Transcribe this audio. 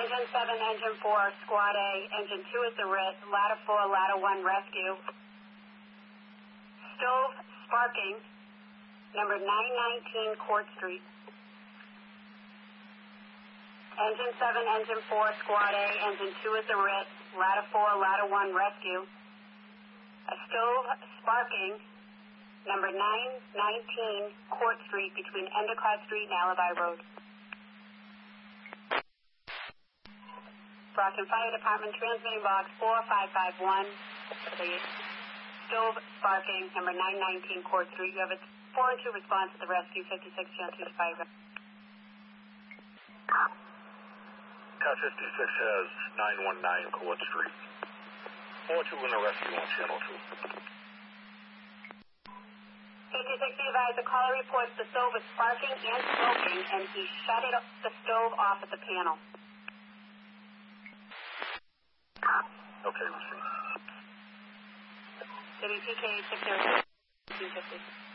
Engine 7, Engine 4, Squad A. Engine 2 at the Ritz. Ladder 4, Ladder 1 rescue. Stove sparking. Number 919 Court Street. Engine 7, Engine 4, Squad A. Engine 2 at the Ritz. Ladder 4, Ladder 1 rescue. A stove sparking. Number 919 Court Street between Endicott Street and Alibi Road. Brockton Fire Department transmitting box 4551. The stove sparking, number 919 Court Street. You have a 4 and 2 response to the rescue, 56 Channel 2 to 5. Cat 56 has 919 Court Street. 4-2 in the rescue on Channel 2. 56, be advised, the caller reports the stove is sparking and smoking, and he shut the stove off at the panel. Okay, receive. WPK 60250.